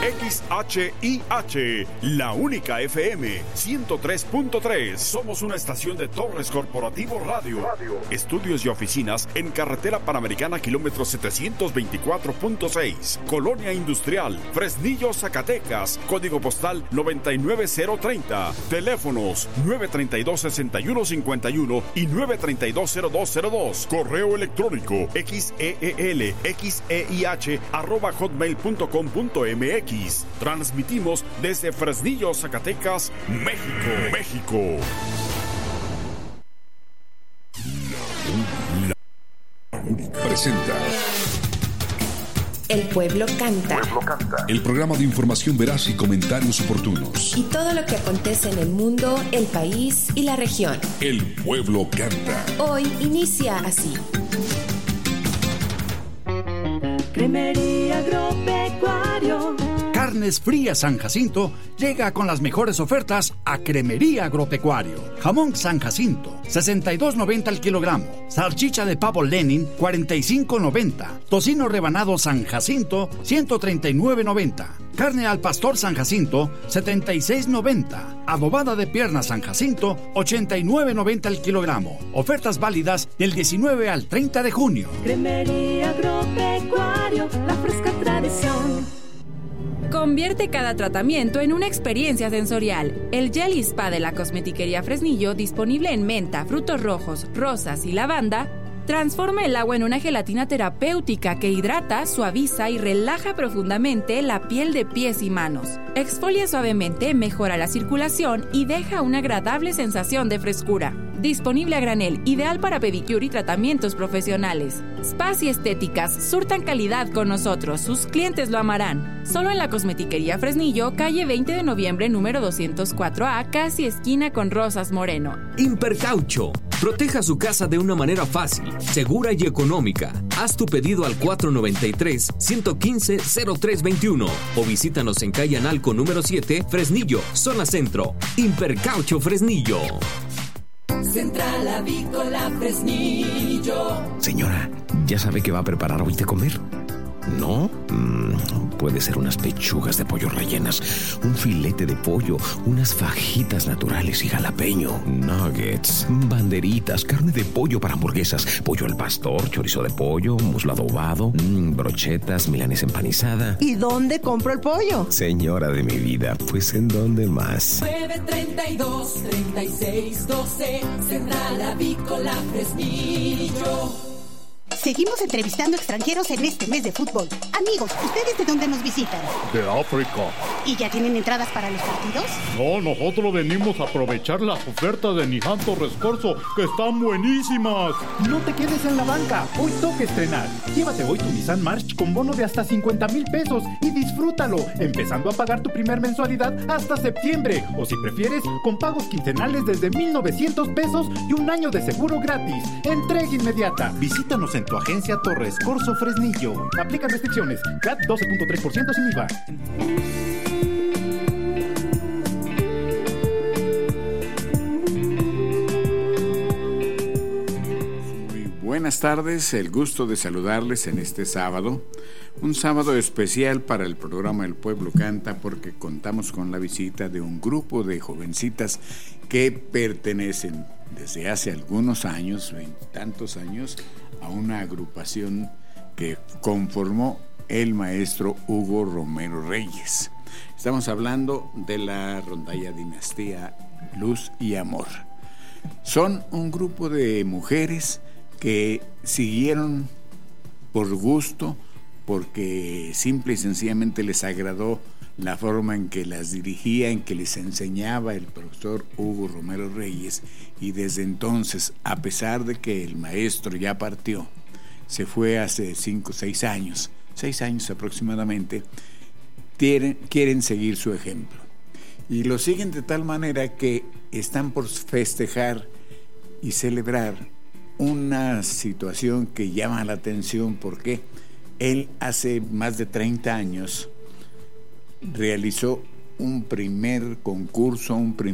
XHIH, la única FM 103.3. Somos una estación de Torres Corporativo Radio. Estudios y oficinas en Carretera Panamericana, kilómetro 724.6. Colonia Industrial, Fresnillo, Zacatecas. Código postal 99030. Teléfonos 932-6151 y 932-0202. Correo electrónico xeelxeih@hotmail.com.mx. Transmitimos desde Fresnillo, Zacatecas, México. La única presenta El Pueblo Canta. El programa de información veraz y comentarios oportunos. Y todo lo que acontece en el mundo, el país y la región. El Pueblo Canta. Hoy inicia así. Cremería Agropecuario. Carnes Frías San Jacinto llega con las mejores ofertas a Cremería Agropecuario. Jamón San Jacinto, $62.90 el kilogramo. Salchicha de pavo Lenin, $45.90. Tocino rebanado San Jacinto, $139.90. Carne al pastor San Jacinto, $76.90. Adobada de pierna San Jacinto, $89.90 el kilogramo. Ofertas válidas del 19 al 30 de junio. Cremería Agropecuario, la fresca tradición. Convierte cada tratamiento en una experiencia sensorial. El Gel y Spa de la Cosmetiquería Fresnillo, disponible en menta, frutos rojos, rosas y lavanda, transforma el agua en una gelatina terapéutica que hidrata, suaviza y relaja profundamente la piel de pies y manos. Exfolia suavemente, mejora la circulación y deja una agradable sensación de frescura. Disponible a granel, ideal para pedicure y tratamientos profesionales. Spas y estéticas surtan calidad con nosotros, sus clientes lo amarán. Solo en la Cosmetiquería Fresnillo, calle 20 de noviembre, número 204A, casi esquina con Rosas Moreno. Impercaucho. Proteja su casa de una manera fácil, segura y económica. Haz tu pedido al 493-115-0321 o visítanos en calle Analco número 7, Fresnillo, zona centro. Impercaucho Fresnillo. Central Avícola Fresnillo. Señora, ¿ya sabe qué va a preparar hoy de comer? ¿No? Puede ser unas pechugas de pollo rellenas, un filete de pollo, unas fajitas naturales y jalapeño, nuggets, banderitas, carne de pollo para hamburguesas, pollo al pastor, chorizo de pollo, muslo adobado, brochetas, milanesa empanizada. ¿Y dónde compro el pollo? Señora de mi vida, pues ¿en dónde más? 932-3612, Central Avícola Fresnillo. Seguimos entrevistando extranjeros en este mes de fútbol. Amigos, ¿ustedes de dónde nos visitan? De África. ¿Y ya tienen entradas para los partidos? No, nosotros venimos a aprovechar las ofertas de Nissan Torres Corso, que están buenísimas. No te quedes en la banca, hoy toca estrenar. Llévate hoy tu Nissan March con bono de hasta 50,000 pesos y disfrútalo, empezando a pagar tu primer mensualidad hasta septiembre. O si prefieres, con pagos quincenales desde 1,900 pesos y un año de seguro gratis. Entrega inmediata. Visítanos en tu agencia Torres Corso Fresnillo. Aplican restricciones. CAT 12.3% sin IVA. Muy buenas tardes, el gusto de saludarles en este sábado. Un sábado especial para el programa El Pueblo Canta, porque contamos con la visita de un grupo de jovencitas que pertenecen desde hace algunos años, 20 años, a una agrupación que conformó el maestro Hugo Romero Reyes. Estamos hablando de la rondalla Dinastía Luz y Amor. Son un grupo de mujeres que siguieron por gusto, porque simple y sencillamente les agradó la forma en que las dirigía, en que les enseñaba el profesor Hugo Romero Reyes, y desde entonces, a pesar de que el maestro ya partió, se fue hace 5 o 6 años, 6 años aproximadamente, quieren seguir su ejemplo. Y lo siguen de tal manera que están por festejar y celebrar una situación que llama la atención, porque él hace más de 30 años realizó un primer concurso,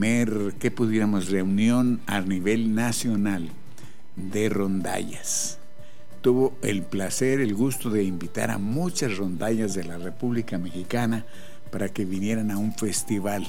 reunión a nivel nacional de rondallas. Tuvo el placer, el gusto de invitar a muchas rondallas de la República Mexicana para que vinieran a un festival,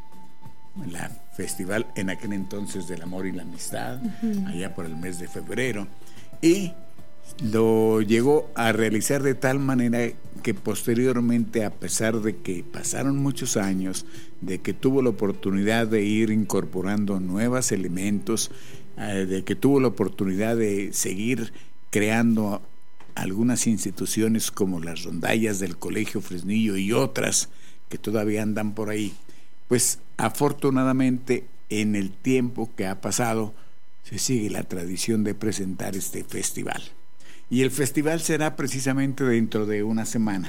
la festival en aquel entonces del amor y la amistad, allá por el mes de febrero, y lo llegó a realizar de tal manera que posteriormente, a pesar de que pasaron muchos años, de que tuvo la oportunidad de ir incorporando nuevos elementos, de que tuvo la oportunidad de seguir creando algunas instituciones como las rondallas del Colegio Fresnillo y otras que todavía andan por ahí, pues afortunadamente en el tiempo que ha pasado se sigue la tradición de presentar este festival. Y el festival será precisamente dentro de una semana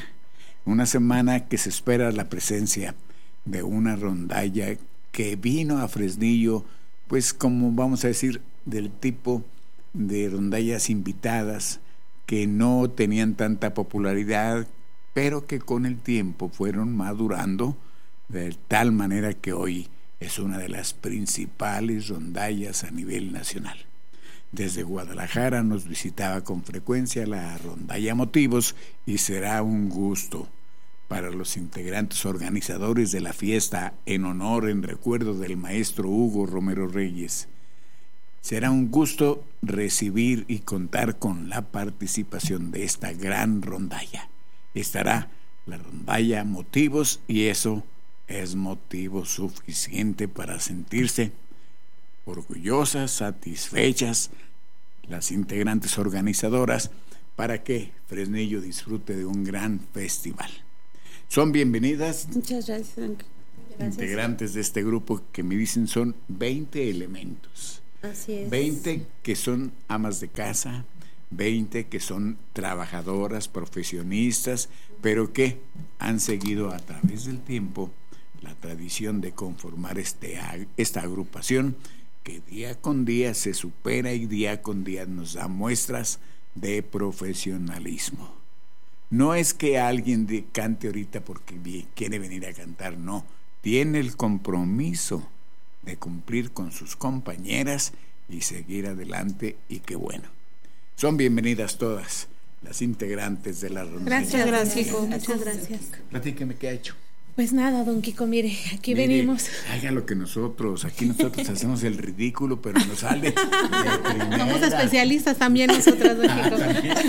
que se espera la presencia de una rondalla que vino a Fresnillo, pues como vamos a decir, del tipo de rondallas invitadas que no tenían tanta popularidad, pero que con el tiempo fueron madurando de tal manera que hoy es una de las principales rondallas a nivel nacional. Desde Guadalajara nos visitaba con frecuencia la rondalla Motivos y será un gusto para los integrantes organizadores de la fiesta en honor, en recuerdo del maestro Hugo Romero Reyes. Será un gusto recibir y contar con la participación de esta gran rondalla. Estará la rondalla Motivos y eso es motivo suficiente para sentirse orgullosas, satisfechas, las integrantes organizadoras, para que Fresnillo disfrute de un gran festival. Son bienvenidas. Muchas gracias. Integrantes de este grupo que me dicen son 20 elementos. Así es. 20 que son amas de casa, 20 que son trabajadoras, profesionistas, pero que han seguido a través del tiempo la tradición de conformar esta agrupación que día con día se supera y día con día nos da muestras de profesionalismo. No es que alguien cante ahorita porque quiere venir a cantar, no. Tiene el compromiso de cumplir con sus compañeras y seguir adelante, y qué bueno. Son bienvenidas todas las integrantes de la ronda. Gracias, Kiko. Muchas gracias. Platíqueme qué ha hecho. Pues nada, don Kiko, mire, aquí venimos. Haga lo que nosotros hacemos el ridículo, pero nos sale de primera. Somos especialistas también nosotras, don Kiko.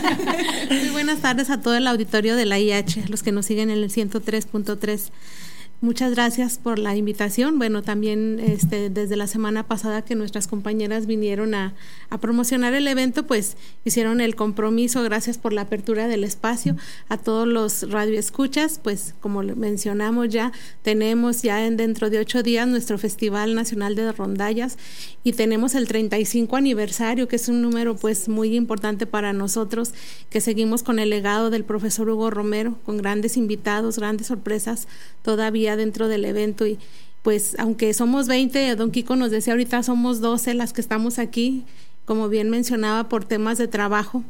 Muy buenas tardes a todo el auditorio de la IH, los que nos siguen en el 103.3. Muchas gracias por la invitación. Bueno, también desde la semana pasada que nuestras compañeras vinieron a promocionar el evento, pues hicieron el compromiso. Gracias por la apertura del espacio. A todos los radioescuchas, pues como mencionamos ya, tenemos ya dentro de 8 días nuestro Festival Nacional de Rondallas y tenemos el 35 aniversario, que es un número pues muy importante para nosotros, que seguimos con el legado del profesor Hugo Romero, con grandes invitados, grandes sorpresas todavía dentro del evento. Y pues aunque somos 20, don Kiko nos decía ahorita somos 12 las que estamos aquí, como bien mencionaba, por temas de trabajo,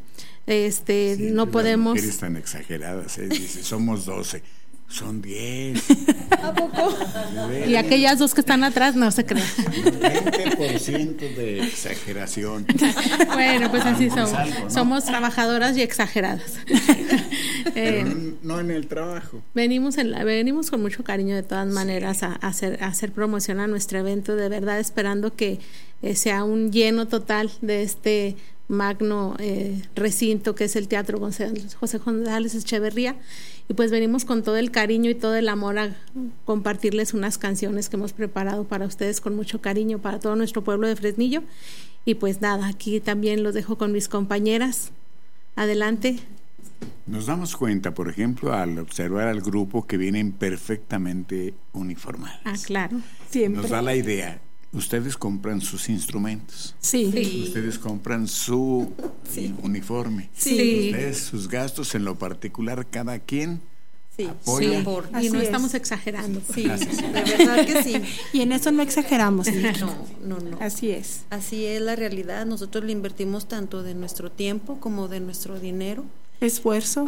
no podemos. Las mujeres tan exageradas, dice, somos 12, son 10. ¿A poco? Y aquellas dos que están atrás, no se crean. 20% de exageración. Bueno, pues así somos. Algo, ¿no? Somos trabajadoras y exageradas. Pero no en el trabajo. Venimos con mucho cariño de todas maneras a hacer promoción a nuestro evento, de verdad esperando que sea un lleno total de este magno recinto que es el Teatro José González Echeverría, y pues venimos con todo el cariño y todo el amor a compartirles unas canciones que hemos preparado para ustedes con mucho cariño, para todo nuestro pueblo de Fresnillo. Y pues nada, aquí también los dejo con mis compañeras. Adelante. Nos damos cuenta, por ejemplo, al observar al grupo que vienen perfectamente uniformados. Ah, claro, siempre. Nos da la idea. Ustedes compran sus instrumentos. Sí. Ustedes compran su uniforme. Sí. Ustedes sus gastos, en lo particular, cada quien apoya. Sí. Y no estamos exagerando. Sí, de verdad que sí. Y en eso no exageramos. No. Así es. Así es la realidad. Nosotros le invertimos tanto de nuestro tiempo como de nuestro dinero. Esfuerzo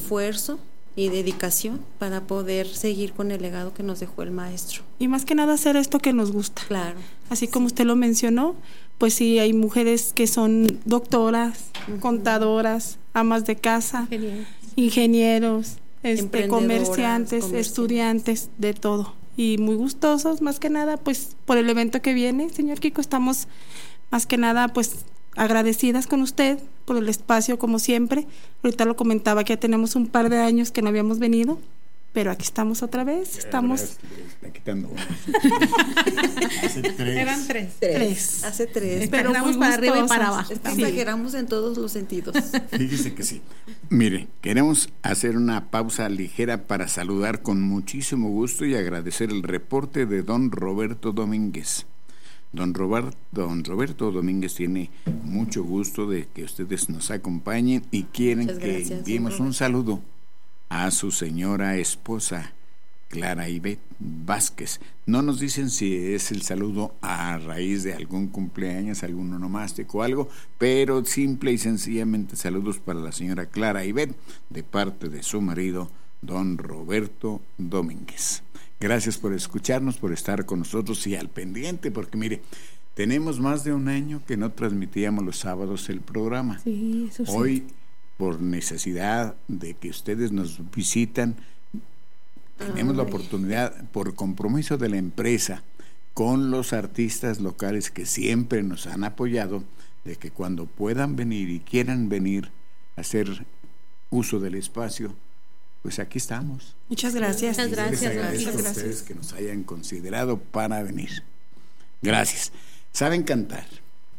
y dedicación para poder seguir con el legado que nos dejó el maestro. Y más que nada hacer esto que nos gusta. Claro. Así como usted lo mencionó, pues sí, hay mujeres que son doctoras, contadoras, amas de casa, ingenieros, comerciantes, estudiantes, de todo. Y muy gustosos, más que nada, pues por el evento que viene, señor Kiko, estamos más que nada, pues agradecidas con usted por el espacio, como siempre. Ahorita lo comentaba que ya tenemos un par de años que no habíamos venido, pero aquí estamos otra vez. Estamos. Está quitando uno. Hace 3. Eran 3. 3. Hace 3. Pero muy para arriba y para abajo. Exageramos en todos los sentidos. Fíjese que sí. Mire, queremos hacer una pausa ligera para saludar con muchísimo gusto y agradecer el reporte de don Roberto Domínguez. Don Roberto Domínguez tiene mucho gusto de que ustedes nos acompañen y quieren que enviemos un saludo a su señora esposa, Clara Ivette Vázquez. No nos dicen si es el saludo a raíz de algún cumpleaños, algún onomástico o algo, pero simple y sencillamente saludos para la señora Clara Ivette de parte de su marido, don Roberto Domínguez. Gracias por escucharnos, por estar con nosotros y al pendiente, porque mire, tenemos más de un año que no transmitíamos los sábados el programa. Sí, eso sí. Hoy, por necesidad de que ustedes nos visitan, tenemos la oportunidad, por compromiso de la empresa, con los artistas locales que siempre nos han apoyado, de que cuando puedan venir y quieran venir a hacer uso del espacio, pues aquí estamos. Muchas gracias. Muchas gracias. Les agradezco a ustedes que nos hayan considerado para venir. Gracias. ¿Saben cantar?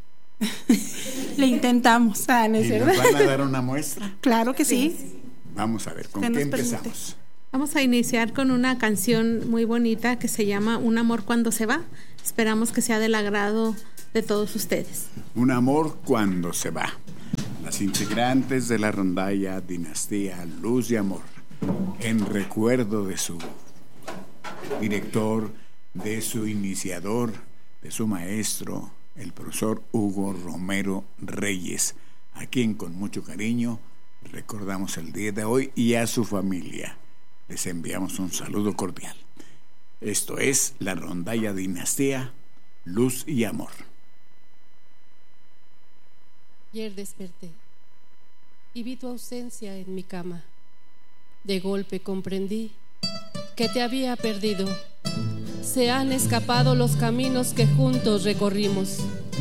Le intentamos. ¿Y nos van a dar una muestra? Claro que sí. Vamos a ver, ¿con qué empezamos? Vamos a iniciar con una canción muy bonita que se llama Un amor cuando se va. Esperamos que sea del agrado de todos ustedes. Un amor cuando se va. Las integrantes de la rondalla Dinastía Luz y Amor, en recuerdo de su director, de su iniciador, de su maestro, el profesor Hugo Romero Reyes, a quien con mucho cariño recordamos el día de hoy, y a su familia les enviamos un saludo cordial. Esto es la rondalla Dinastía Luz y Amor. Ayer desperté y vi tu ausencia en mi cama. De golpe comprendí que te había perdido. Se han escapado los caminos que juntos recorrimos.